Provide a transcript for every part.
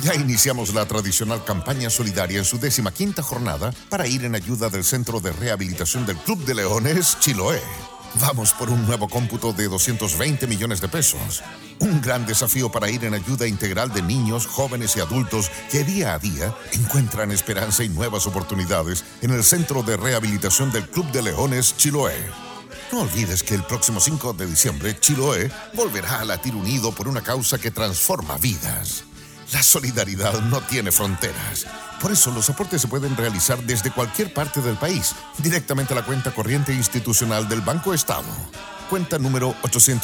Ya iniciamos la tradicional campaña solidaria en su 15ª jornada para ir en ayuda del Centro de Rehabilitación del Club de Leones Chiloé. Vamos por un nuevo cómputo de 220 millones de pesos. Un gran desafío para ir en ayuda integral de niños, jóvenes y adultos que día a día encuentran esperanza y nuevas oportunidades en el Centro de Rehabilitación del Club de Leones Chiloé. No olvides que el próximo 5 de diciembre, Chiloé volverá a latir unido por una causa que transforma vidas. La solidaridad no tiene fronteras. Por eso los aportes se pueden realizar desde cualquier parte del país, directamente a la cuenta corriente institucional del Banco Estado. Cuenta número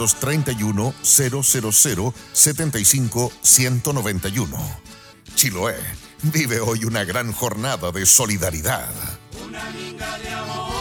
830-000-75-191. Chiloé vive hoy una gran jornada de solidaridad. Una minga de amor.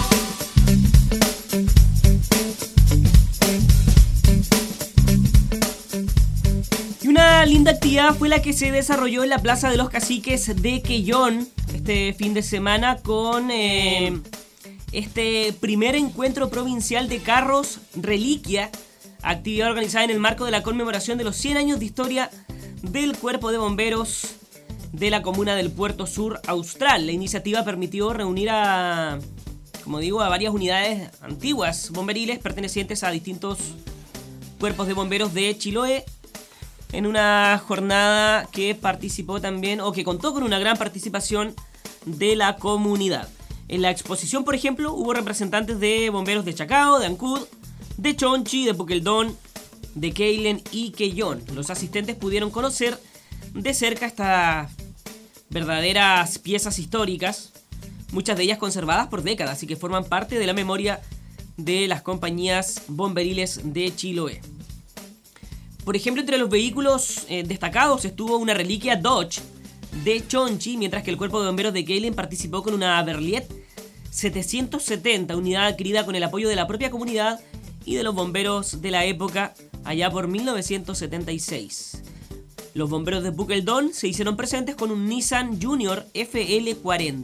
Una linda actividad fue la que se desarrolló en la Plaza de los Caciques de Quellón este fin de semana con este primer encuentro provincial de carros reliquia, actividad organizada en el marco de la conmemoración de los 100 años de historia del Cuerpo de Bomberos de la comuna del Puerto Sur Austral. La iniciativa permitió reunir a varias unidades antiguas bomberiles pertenecientes a distintos cuerpos de bomberos de Chiloé, en una jornada que participó también, o que contó con una gran participación de la comunidad. En la exposición, por ejemplo, hubo representantes de bomberos de Chacao, de Ancud, de Chonchi, de Puqueldón, de Keilen y Quellón. Los asistentes pudieron conocer de cerca estas verdaderas piezas históricas, muchas de ellas conservadas por décadas y que forman parte de la memoria de las compañías bomberiles de Chiloé. Por ejemplo, entre los vehículos destacados estuvo una reliquia Dodge de Chonchi, mientras que el cuerpo de bomberos de Keilen participó con una Berliet 770, unidad adquirida con el apoyo de la propia comunidad y de los bomberos de la época, allá por 1976. Los bomberos de Puqueldón se hicieron presentes con un Nissan Junior FL40.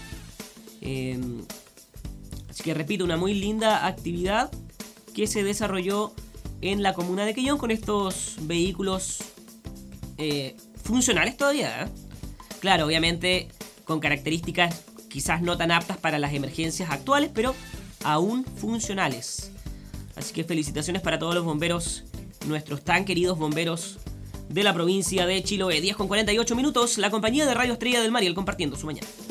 Así que repito, una muy linda actividad que se desarrolló en la comuna de Quellón con estos vehículos funcionales todavía, ¿eh? Claro, obviamente con características quizás no tan aptas para las emergencias actuales, pero aún funcionales. Así que felicitaciones para todos los bomberos, nuestros tan queridos bomberos de la provincia de Chiloé. 10:48 minutos, la compañía de Radio Estrella del Mariel compartiendo su mañana.